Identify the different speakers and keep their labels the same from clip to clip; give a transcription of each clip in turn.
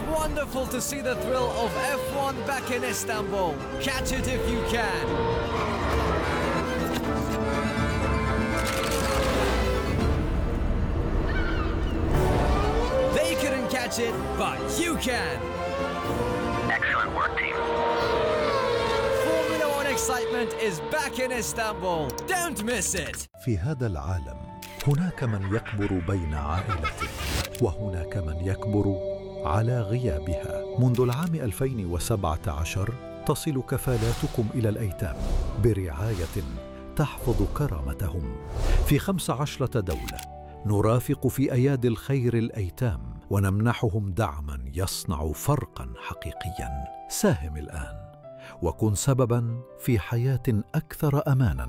Speaker 1: Wonderful to see the thrill of F1 back in Istanbul. Catch it if you can. They couldn't catch it, but you can.
Speaker 2: Excellent work, team.
Speaker 1: Formula One excitement is back in Istanbul. Don't miss it.
Speaker 3: في هذا العالم هناك من يكبر بين عائلته، وهناك من يكبر على غيابها. منذ العام 2017 تصل كفالاتكم إلى الأيتام برعاية تحفظ كرامتهم. في 15 دولة نرافق في أيادي الخير الأيتام ونمنحهم دعما يصنع فرقا حقيقيا. ساهم الآن وكن سببا في حياة أكثر أمانا.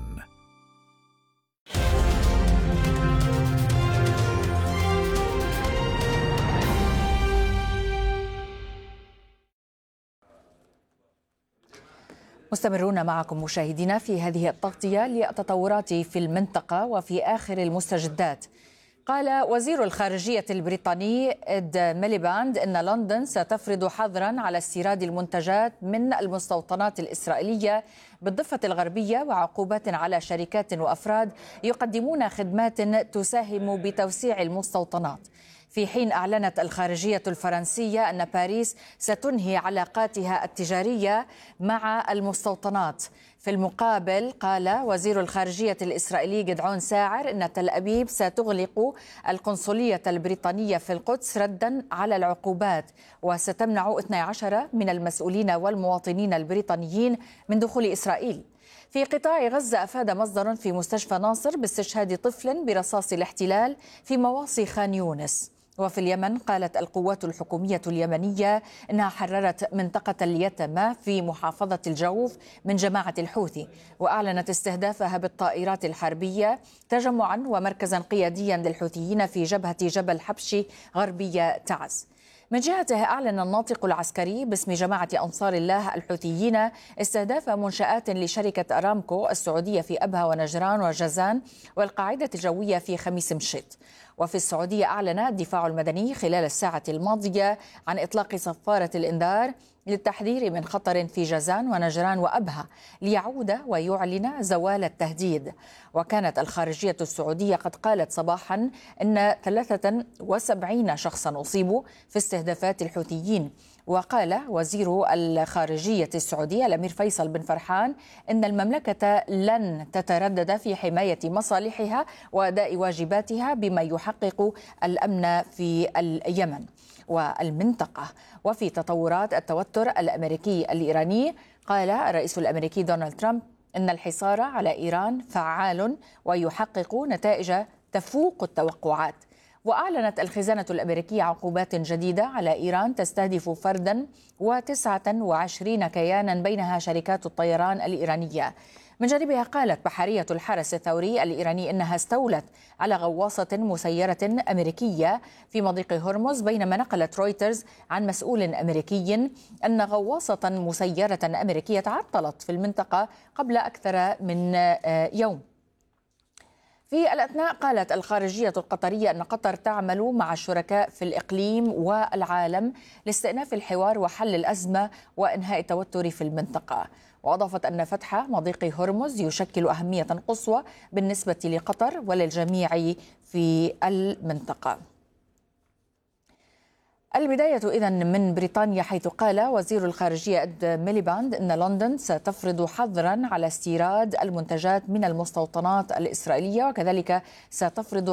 Speaker 4: مستمرون معكم مشاهدينا في هذه التغطية للتطورات في المنطقة وفي آخر المستجدات. قال وزير الخارجية البريطاني إد ميليباند إن لندن ستفرض حظرا على استيراد المنتجات من المستوطنات الإسرائيلية بالضفة الغربية وعقوبات على شركات وأفراد يقدمون خدمات تساهم بتوسيع المستوطنات. في حين أعلنت الخارجية الفرنسية أن باريس ستنهي علاقاتها التجارية مع المستوطنات. في المقابل قال وزير الخارجية الإسرائيلي جدعون ساعر أن تل أبيب ستغلق القنصلية البريطانية في القدس ردا على العقوبات، وستمنع 12 من المسؤولين والمواطنين البريطانيين من دخول إسرائيل. في قطاع غزة أفاد مصدر في مستشفى ناصر باستشهاد طفل برصاص الاحتلال في مواصي خان يونس. وفي اليمن قالت القوات الحكومية اليمنية إنها حررت منطقة اليتمة في محافظة الجوف من جماعة الحوثي، وأعلنت استهدافها بالطائرات الحربية تجمعا ومركزا قياديا للحوثيين في جبهة جبل حبشي غربية تعز. من جهته أعلن الناطق العسكري باسم جماعة أنصار الله الحوثيين استهداف منشآت لشركة أرامكو السعودية في أبها ونجران وجازان والقاعدة الجوية في خميس مشيط. وفي السعودية أعلن الدفاع المدني خلال الساعة الماضية عن إطلاق صفارة الإنذار للتحذير من خطر في جازان ونجران وأبها ليعود ويعلن زوال التهديد. وكانت الخارجية السعودية قد قالت صباحا أن 73 شخصا أصيبوا في استهدافات الحوثيين. وقال وزير الخارجية السعودية الأمير فيصل بن فرحان إن المملكة لن تتردد في حماية مصالحها وأداء واجباتها بما يحقق الأمن في اليمن والمنطقة. وفي تطورات التوتر الأمريكي الإيراني قال الرئيس الأمريكي دونالد ترامب إن الحصار على إيران فعال ويحقق نتائج تفوق التوقعات. وأعلنت الخزانة الأمريكية عقوبات جديدة على إيران تستهدف فردا و29 كيانا بينها شركات الطيران الإيرانية. من جانبها قالت بحرية الحرس الثوري الإيراني إنها استولت على غواصة مسيرة أمريكية في مضيق هرمز، بينما نقلت رويترز عن مسؤول أمريكي أن غواصة مسيرة أمريكية تعطلت في المنطقة قبل أكثر من يوم. في الأثناء قالت الخارجية القطرية أن قطر تعمل مع الشركاء في الإقليم والعالم لاستئناف الحوار وحل الأزمة وإنهاء التوتر في المنطقة. وأضافت أن فتح مضيق هرمز يشكل أهمية قصوى بالنسبة لقطر وللجميع في المنطقة. البداية إذن من بريطانيا، حيث قال وزير الخارجية إد ميليباند أن لندن ستفرض حظرا على استيراد المنتجات من المستوطنات الإسرائيلية، وكذلك ستفرض